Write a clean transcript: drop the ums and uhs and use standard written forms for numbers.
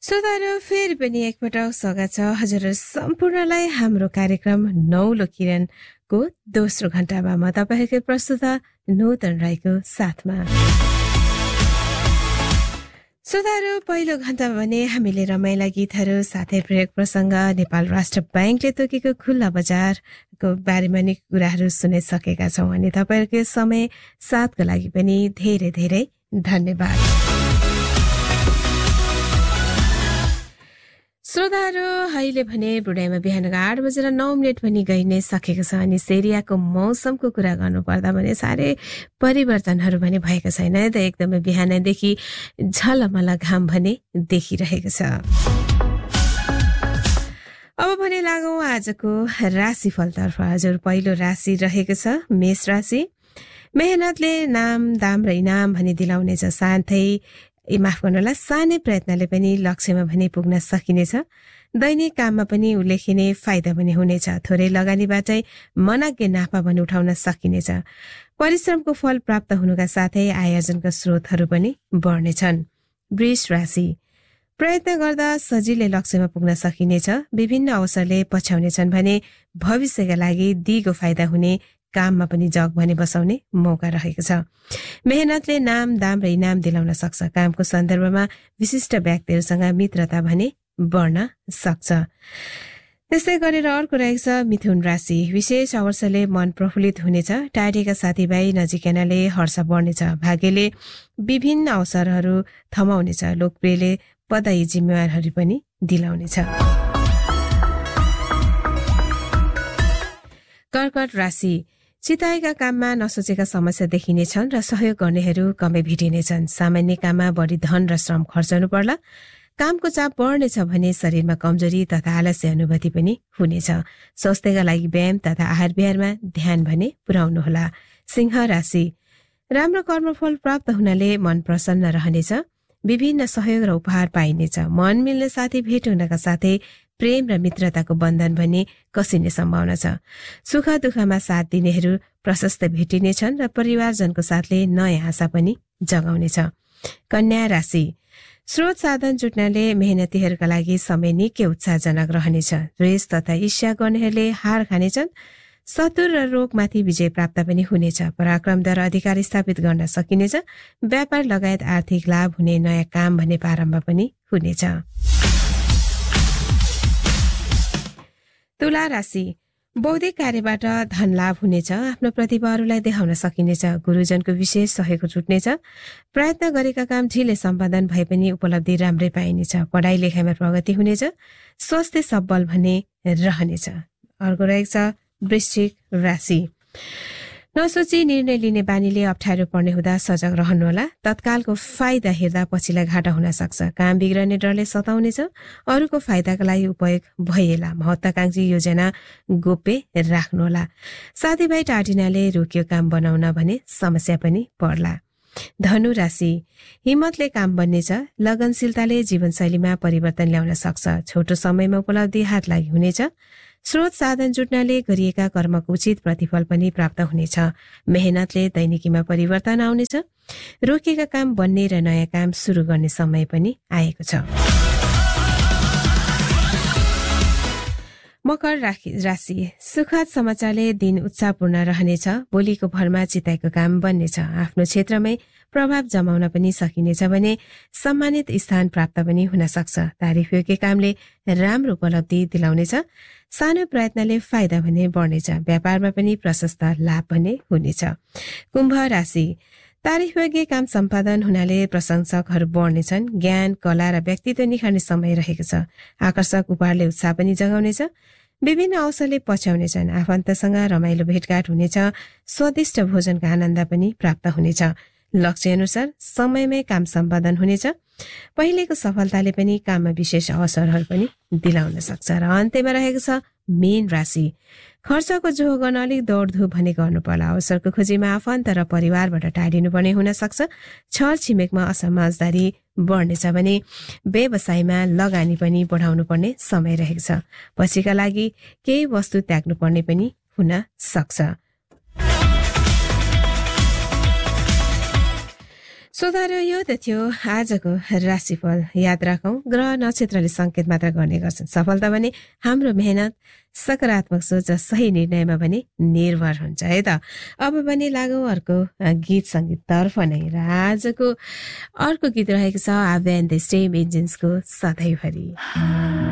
श्रोताहरू फेरि पनि एकपटक स्वागत छ हजुर सम्पूर्णलाई हाम्रो कार्यक्रम नौलो किरणको दोस्रो घण्टामा म तपाईहरुको प्रस्तुता नूतन राईको साथमा। श्रोताहरू पहिलो घण्टामा भने हामीले रमाइला गीतहरू साथै प्रयोग प्रसंग नेपाल राष्ट्र बैंकले तोकेको खुल्ला बजारको बारेमा नै कुराहरू सुनिसकेका छौं अनि तपाईहरुको समय साथको लागि पनि धेरै धेरै धन्यवाद। श्रोताहरू अहिले भने बुढाइमा बिहानको 8:09 पनि गइ नै सकेको छ अनि सेरियाको मौसमको कुरा गर्नुपर्दा भने साह्रै परिवर्तनहरू भने भएको छैन त एकदमै बिहानैदेखि झलमल घाम भने देखिरहेको छ। अब भने लागौं आजको राशिफलतर्फ। हजुर पहिलो राशि रहेको छ मेष राशि। मेहनतले नाम दाम र इनाम भने दिलाउनेछ, साथै माफ गर्नुहोला सानै प्रयत्नले पनि लक्ष्यमा भने पुग्न सकिनेछ। दैनिक काममा पनि उल्लेखिने फाइदा पनि हुनेछ। थोरै लगानीबाटै मनग्गे नाफा पनि उठाउन सकिनेछ। परिश्रमको फल प्राप्त हुनुका साथै आयोजनका स्रोतहरू पनि बढ्नेछन्। वृष राशि। प्रयत्न गर्दा सजिलै लक्ष्यमा पुग्न सकिनेछ। विभिन्न अवसरले पछ्याउनेछन् भने भविष्यका लागि दिगो फाइदा हुने काममा पनि जग भने बसाउने मौका रहेको छ। मेहनतले नाम दाम र इनाम दिलाउन सक्छ। कामको सन्दर्भमा विशिष्ट व्यक्तिहरूसँग मित्रता भने बढ्न सक्छ। त्यस्तै गरेर अर्को रहेको छ मिथुन राशि। विशेष अवसरले मन प्रफुल्लित हुनेछ। टाढेका साथीभाइ नजिकैनाले हर्ष बढ्नेछ। भाग्यले विभिन्न अवसरहरू थमाउनेछ। लोकप्रियले पदवी जिम्मेवारहरू पनि दिलाउनेछ। कर्कट राशि। चिताएका काममा नसोचेका समस्या देखिनेछन् र सहयोग गर्नेहरू कमै भेटिनेछन्। सामान्य काममा बढी धन र श्रम खर्चनु पर्ला। कामको चाप बढ्नेछ भने शरीरमा कमजोरी तथा आलस्य अनुभूति पनि हुनेछ। स्वास्थ्यका लागि व्यायाम तथा आहार विहारमा ध्यान भने पुर्याउनुहोला। सिंह राशि। राम्रो कर्मफल प्राप्त हुनाले मन प्रसन्न रहनेछ। विभिन्न सहयोग र उपहार पाइनेछ। मन मिल्ने साथी भेट हुनका साथै प्रेम र मित्रताको बन्धन भने कसिने सम्भावना छ। सुख दुःखमा साथ दिनेहरू प्रशस्त भेटिनेछन् र परिवारजनको साथले नयाँ आशा पनि जगाउनेछ। कन्या राशि। स्रोत साधन जुट्नाले मेहनतीहरूका लागि समय निकै उत्साहजनक रहनेछ। द्वेष तथा ईर्ष्या गर्नेहरूले हार खानेछन्। शत्रु र रोगमाथि विजय प्राप्त पनि हुनेछ। पराक्रमद्वारा अधिकार स्थापित गर्न सकिनेछ। व्यापार लगायत आर्थिक लाभ हुने नयाँ काम भने प्रारम्भ पनि हुनेछ। तुला राशि। बौद्धिक कार्यबाट धन लाभ हुनेछ। आफ्नो प्रतिभाहरूलाई देखाउन सकिनेछ। गुरुजनको विशेष सहयोग जुट्नेछ। प्रयत्न गरेका काम ढिलै सम्पादन भए पनि उपलब्धि राम्रै पाइनेछ। पढाइ लेखाइमा प्रगति हुनेछ। स्वास्थ्य सबल भने रहनेछ। अर्को रहेको छ वृश्चिक राशि। नसोची निर्णय लिने बानीले अप्ठ्यारो पर्ने हुँदा सजग रहनुहोला। तत्कालको फाइदा हेर्दा पछिलाई घाटा हुन सक्छ। काम बिग्रने डरले सताउनेछ। अरूको फाइदाका लागि उपयोग भइएला। महत्वाकांक्षी योजना गोप्य राख्नुहोला। साथीभाइ टाढिनाले रोकियो काम बनाउन भने समस्या पनि पर्ला। धनु राशि। हिम्मतले काम बन्नेछ। लगनशीलताले जीवनशैलीमा परिवर्तन ल्याउन सक्छ। छोटो समयमा उपलब्धि हात लागि हुनेछ। स्रोत साधन जुट्नाले गरिएका कर्मको उचित प्रतिफल पनि प्राप्त हुनेछ। मेहनतले दैनिकीमा परिवर्तन आउनेछ। रोकिएका काम बन्ने र नयाँ काम सुरु गर्ने समय पनि आएको छ। मकर राशि। सुखद समाचारले दिन उत्साहपूर्ण रहनेछ। बोलीको भरमा चिताएको काम बन्नेछ। आफ्नो क्षेत्रमै प्रभाव जमाउन पनि सकिनेछ भने सम्मानित स्थान प्राप्त पनि हुन सक्छ। तारिफ योग्य कामले राम्रो उपलब्धि दिलाउनेछ। सानो प्रयत्नले फाइदा भने बढ्नेछ। व्यापारमा पनि प्रशस्त लाभ भने हुनेछ। कुम्भ राशि। तारिफ योग्य काम सम्पादन हुनाले प्रशंसकहरू बढ्नेछन्। ज्ञान कला र व्यक्तित्व निखार्ने समय रहेको छ। आकर्षक उपहारले उत्साह पनि जगाउनेछ। विभिन्न अवसरले पछ्याउनेछन्। आफन्तसँग रमाइलो भेटघाट हुनेछ। स्वादिष्ट भोजनको आनन्द पनि प्राप्त हुनेछ। लक्ष्य अनुसार समयमै काम सम्पादन हुनेछ। पहिलेको सफलताले पनि काममा विशेष अवसरहरू पनि दिलाउन सक्छ। र अन्त्यमा रहेको छ मीन राशि। खर्चको जोहो गर्न अलिक दौडधुप भने गर्नु पर्ला। अवसरको खोजीमा आफन्त र परिवारबाट टाढिनुपर्ने हुन सक्छ। छर छिमेकमा असमझदारी बढ्नेछ भने व्यवसायमा लगानी पनि बढाउनु पर्ने समय रहेको छ। पछिका लागि केही वस्तु त्याग्नु पर्ने पनि हुन सक्छ। श्रोता यो त थियो आजको राशिफल। याद राखौं, ग्रह नक्षत्रले संकेत मात्र गर्ने गर्छन्, सफलता भने हाम्रो मेहनत, सकारात्मक सोच र सही निर्णयमा पनि निर्भर हुन्छ है त। अब पनि लागौं अर्को गीत संगीत तर्फ नै, र आजको अर्को गीत रहेको छ आभ्या एन्ड द स्टेम इन्जिन्सको सधैँभरि।